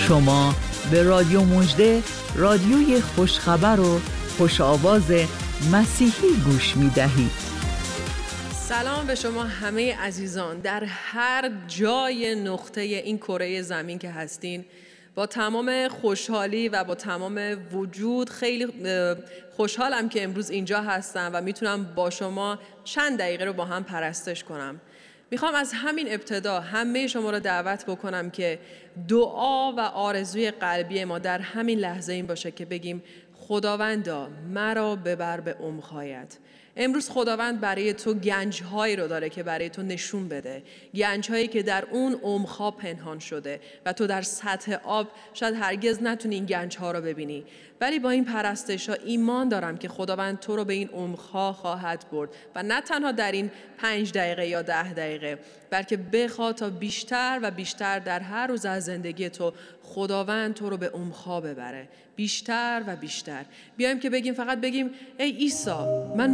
شما به رادیو مژده، رادیوی خوشخبر و خوش آواز مسیحی گوش می دهید. سلام به شما همه عزیزان در هر جای نقطه این کره زمین که هستین. با تمام خوشحالی و با تمام وجود خیلی خوشحالم که امروز اینجا هستم و میتونم با شما چند دقیقه رو با هم پرستش کنم. میخوام از همین ابتدا همه شما رو دعوت بکنم که دعا و آرزوی قلبی ما در همین لحظه این باشه که بگیم خداوندا مرا ببر به عمق‌هایت. امروز خداوند برای تو گنج‌هایی رو داره که برای تو نشون بده، گنج‌هایی که در اون عمق‌ها پنهان شده و تو در سطح آب شاید هرگز نتونی این گنج‌ها رو ببینی، ولی با این پرستش‌ها ایمان دارم که خداوند تو رو به این عمق‌ها خواهد برد و نه تنها در این 5 دقیقه یا 10 دقیقه، بلکه بخواد تا بیشتر و بیشتر در هر روز از زندگی تو خداوند تو رو به عمق‌ها ببره، بیشتر و بیشتر. بیایم که بگیم، فقط بگیم ای عیسی من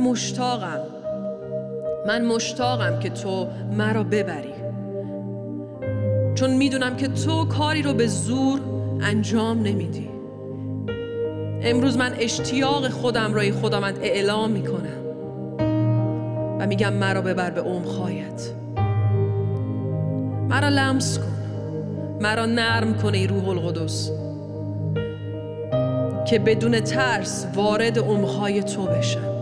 مشتاقم که تو مرا ببری، چون میدونم که تو کاری رو به زور انجام نمیدی. امروز من اشتیاق خودم رای خداوند اعلام میکنم و میگم مرا ببر به عمق‌هایت، مرا لمس کن، مرا نرم کن ای روح القدس که بدون ترس وارد عمق‌های تو بشم.